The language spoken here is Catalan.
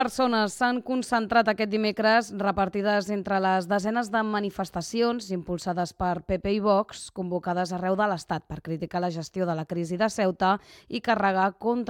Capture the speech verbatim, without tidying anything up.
Persones s'han concentrat aquest dimecres repartides entre les desenes de manifestacions impulsades per P P i Vox convocades arreu de l'Estat per criticar la gestió de la crisi de Ceuta i carregar contra